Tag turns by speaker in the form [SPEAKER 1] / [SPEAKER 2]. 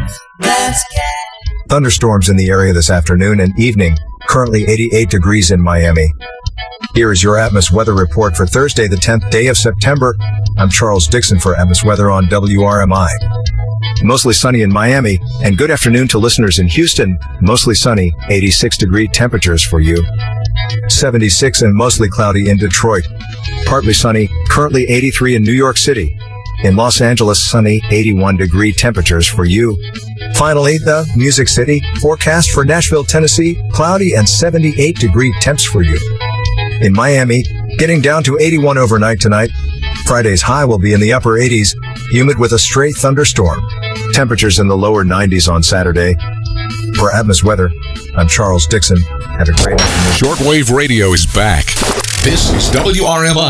[SPEAKER 1] Thunderstorms in the area this afternoon and evening. Currently 88 degrees in Miami. Here is your Atmos weather report for Thursday, the 10th day of September. I'm Charles Dixon for Atmos Weather on WRMI. Mostly sunny in Miami, and good afternoon to listeners in Houston. Mostly sunny, 86-degree temperatures for you. 76 and mostly cloudy in Detroit. Partly sunny, currently 83 in New York City. In Los Angeles, sunny, 81-degree temperatures for you. Finally, the Music City, forecast for Nashville, Tennessee, cloudy and 78-degree temps for you. In Miami, getting down to 81 overnight tonight. Friday's high will be in the upper 80s, humid with a stray thunderstorm. Temperatures in the lower 90s on Saturday. For Atmos Weather, I'm Charles Dixon. Have a great afternoon.
[SPEAKER 2] Shortwave radio is back. This is WRMI.